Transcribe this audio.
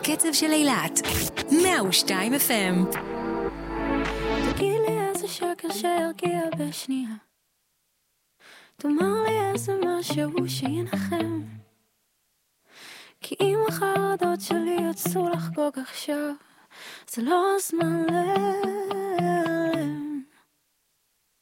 הקצב של אילת. 102 FM. תגיד לי איזה שקר שירגיע בשנייה, תאמר לי איזה משהו שינחם, כי אם החרדות שלי יצאו לחגוג עכשיו, זה לא הזמן